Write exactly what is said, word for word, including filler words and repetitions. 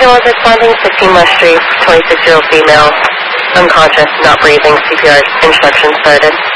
ambulance responding, fifteen West Street, twenty-six-year-old female, unconscious, not breathing, C P R instructions started.